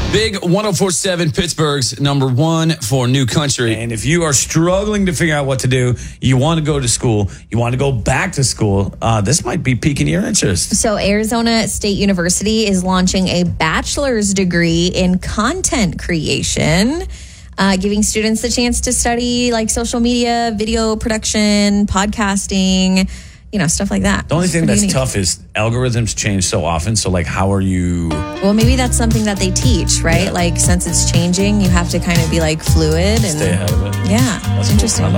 Big 104.7 Pittsburgh's number one for New Country. And if you are struggling to figure out what to do, you want to go to school, you want to go back to school, this might be piquing your interest. So Arizona State University is launching a bachelor's degree in content creation, giving students the chance to study like social media, video production, podcasting, stuff like that. The only thing that's tough is algorithms change so often. So, like, how are you? Well, maybe that's something that they teach, right? Yeah. Like, since it's changing, you have to kind of be like fluid and Stay ahead of it. Yeah, That's interesting. Cool. I like